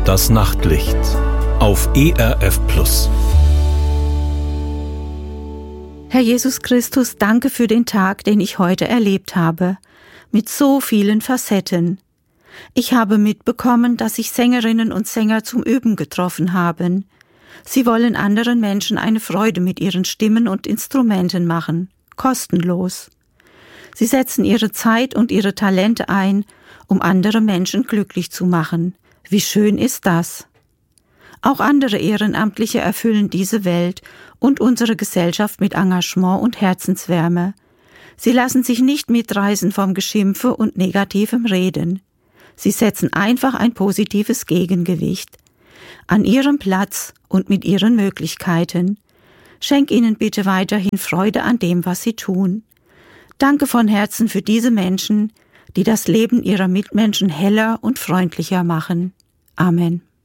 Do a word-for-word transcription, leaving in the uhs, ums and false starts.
Das Nachtlicht auf E R F Plus. Herr Jesus Christus, danke für den Tag, den ich heute erlebt habe, mit so vielen Facetten. Ich habe mitbekommen, dass sich Sängerinnen und Sänger zum Üben getroffen haben. Sie wollen anderen Menschen eine Freude mit ihren Stimmen und Instrumenten machen, kostenlos. Sie setzen ihre Zeit und ihre Talente ein, um andere Menschen glücklich zu machen. Wie schön ist das? Auch andere Ehrenamtliche erfüllen diese Welt und unsere Gesellschaft mit Engagement und Herzenswärme. Sie lassen sich nicht mitreißen vom Geschimpfe und negativem Reden. Sie setzen einfach ein positives Gegengewicht. An ihrem Platz und mit ihren Möglichkeiten. Schenk ihnen bitte weiterhin Freude an dem, was sie tun. Danke von Herzen für diese Menschen, die das Leben ihrer Mitmenschen heller und freundlicher machen. Amen.